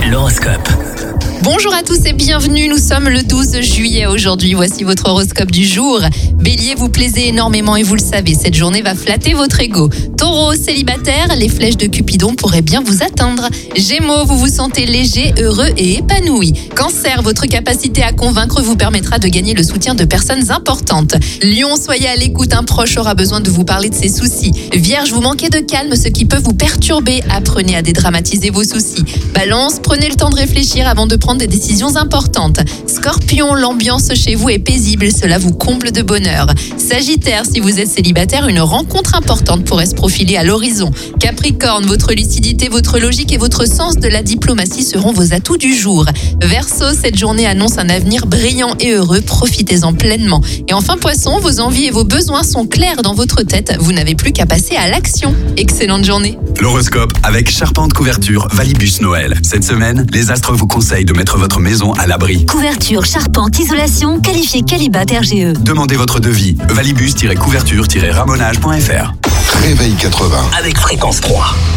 L'horoscope. Bonjour à tous et bienvenue, nous sommes le 12 juillet aujourd'hui, voici votre horoscope du jour. Bélier, vous plaisez énormément et vous le savez, cette journée va flatter votre ego. Taureau, célibataire, les flèches de Cupidon pourraient bien vous atteindre. Gémeaux, vous vous sentez léger, heureux et épanoui. Cancer, votre capacité à convaincre vous permettra de gagner le soutien de personnes importantes. Lion, soyez à l'écoute, un proche aura besoin de vous parler de ses soucis. Vierge, vous manquez de calme, ce qui peut vous perturber, apprenez à dédramatiser vos soucis. Balance, prenez le temps de réfléchir avant de prendre des décisions importantes. Scorpion, l'ambiance chez vous est paisible, cela vous comble de bonheur. Sagittaire, si vous êtes célibataire, une rencontre importante pourrait se profiler à l'horizon. Capricorne, votre lucidité, votre logique et votre sens de la diplomatie seront vos atouts du jour. Verseau, cette journée annonce un avenir brillant et heureux, profitez-en pleinement. Et enfin Poisson, vos envies et vos besoins sont clairs dans votre tête, vous n'avez plus qu'à passer à l'action. Excellente journée. L'horoscope avec Charpente Couverture Valibus Noël. Cette semaine, les astres vous conseillent de mettre votre maison à l'abri. Couverture, charpente, isolation, qualifié Qualibat RGE. Demandez votre devis. Valibus-couverture-ramonage.fr. Réveil 80. Avec Fréquence 3.